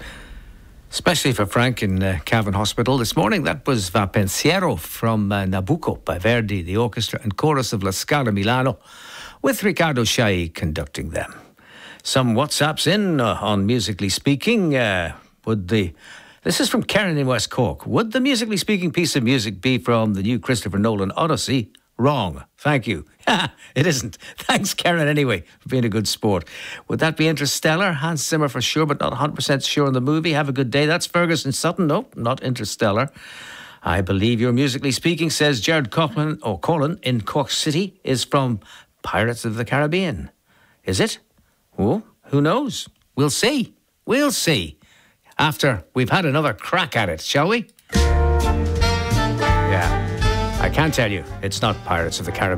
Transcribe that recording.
Especially for Frank in Cavan Hospital. This morning, that was Va Pensiero from Nabucco by Verdi, the orchestra and chorus of La Scala Milano, with Riccardo Schai conducting them. Some WhatsApps in on Musically Speaking. This is from Karen in West Cork. Would the Musically Speaking piece of music be from the new Christopher Nolan Odyssey? Wrong. Thank you. It isn't. Thanks, Karen, anyway, for being a good sport. Would that be Interstellar? Hans Zimmer for sure, but not 100% sure on the movie. Have a good day. That's Ferguson Sutton. No, not Interstellar. I believe you're Musically Speaking, says Jared Colin in Cork City, is from Pirates of the Caribbean. Is it? Oh, who knows? We'll see. We'll see. After we've had another crack at it, shall we? Yeah. I can tell you, it's not Pirates of the Caribbean.